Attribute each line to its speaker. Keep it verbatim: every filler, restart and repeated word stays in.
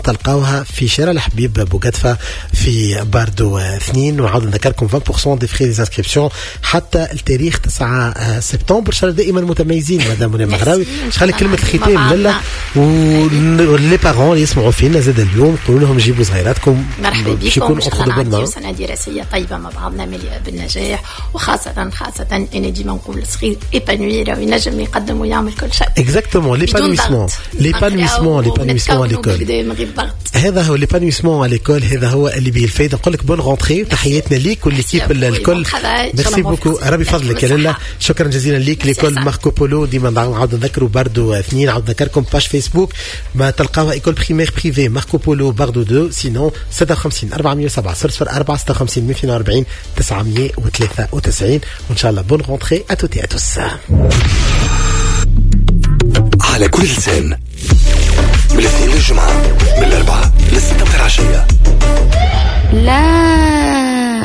Speaker 1: تلقاوها في شارع الحبيب بوغاتفا في باردو اثنين. ونعاود نذكركم عشرة بالمئة دي فري ديزانسكريبسيون حتى التاريخ تسعة سبتمبر. شهر دائما متميزين مدام منى مغراوي. خلي كلمة الختام لالا ولي بارون اللي يسمعوا فينا زاد اليوم قولوا لهم جيبوا صغيراتكم.
Speaker 2: مرحبا بكم. ان شاء الله نعطيو سنة دراسية طيبة مع بعضنا مليئة بالنجاح، وخاصة خاصة أنا ديما نقول الصغير إيبانوي راه ينجم يقدم ويعمل كل شيء.
Speaker 1: اكزاكتومون ليبانويسمون ليبانويسمون ليبانويسمون ليكول. هذا هو ليبانويسمون على ليكول، هذا هو اللي به الفايده. نقول لك بون رونتري وتحياتنا ليك والليكيب الكل. ميرسي بوكو ربي فضلك يا لاله. شكرا جزيلا ليك. ليكول ماركو بولو ديما نعاود نذكروا باردو اثنين. نعاود نذكركم باج فيسبوك ما تلقاوها ايكول بريمير بريفي ماركو بولو باردو اثنين. سينو ستة وخمسين أربعمية وسبعة صفر صفر أربعة ستة وخمسين مئتين وأربعين تسعمية وثلاثة وتسعين. وان شاء الله بون رونتري ا توتي ا توس.
Speaker 3: على كل لسان من الاثنين للجمعة من الأربعة للستة العشية.
Speaker 4: لا